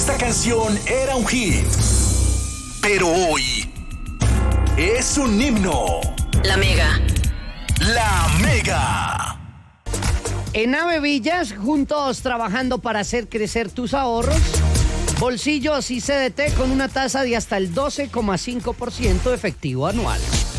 esta canción era un hit, pero hoy es un himno. La Mega. La Mega. En Ave Villas, juntos trabajando para hacer crecer tus ahorros. Bolsillos y CDT con una tasa de hasta el 12,5% efectivo anual.